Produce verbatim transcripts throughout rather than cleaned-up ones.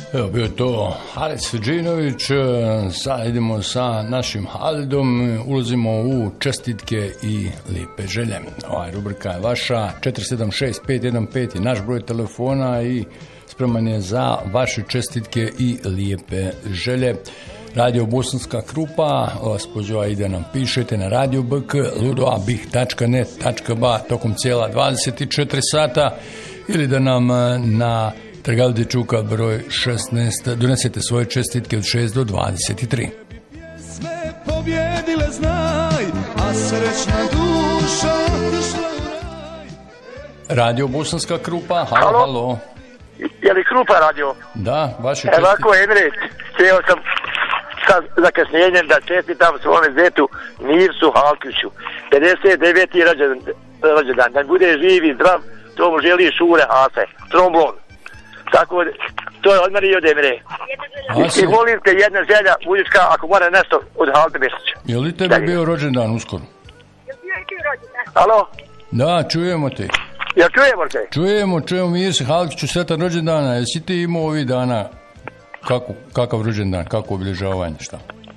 Evo bio to Haris Fedžinović, sad idemo sa našim Halidom, ulazimo u čestitke i lijepe želje. Ova rubrika je vaša, četiri sedam šest pet jedan pet je naš broj telefona i spreman je za vaše čestitke i lijepe želje. Radio Bosanska Krupa, gospođo ide nam pišete na radio b k ludoabih tačka net tačka ba tokom cijela dvadeset četiri sata ili da nam na Trgal Dečuka broj šesnaest donesete svoje čestitke od šest do dvadeset tri. Sve pobjedile znaj, a srećna duša otišla u raj. Radio Bosanska Krupa, halo, halo. halo. Je li Krupa radio? Da, vaše čestitke. Evo ako Emre, htio sam sa zakasnjenjem da čestitam svome zetu Mirsu Halkiću. pedeset deveti rođendan, da bude živ i zdrav, to mu želi Šure Ase, trombon. Tako, to je od mene i od Emre. I volim te jedna želja, muzička, ako mora nešto od Halte Besića. Je li tebi bio rođendan uskoro? Je li bio i ti rođendan? Alo? Da, čujemo te. Ja čujemo te? Čujemo, čujemo Mirsi Halkiću, sretan rođendana. Jesi ti imao ovih dana kako, kakav rođendan, kako obilježavanje, šta?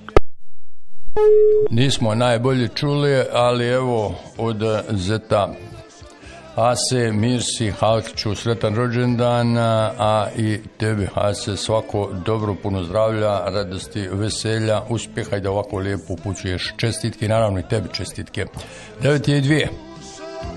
Nismo najbolje čuli, ali evo od zeta Ase, Mirsi Halkiću, sretan rođendan, a i tebi, Ase, svako dobro, puno zdravlja, radosti, veselja, uspjeha i da ovako lijepo upućuješ čestitke, naravno i tebi čestitke. devet je i dvije.